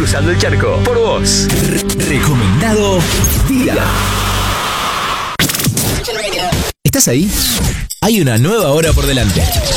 Cruzando el charco. Por vos. Recomendado día. ¿Estás ahí? Hay una nueva hora por delante.